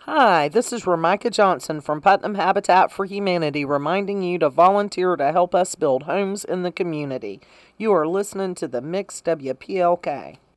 Hi, this is Ramika Johnson from Putnam Habitat for Humanity reminding you to volunteer to help us build homes in the community. You are listening to the Mix WPLK.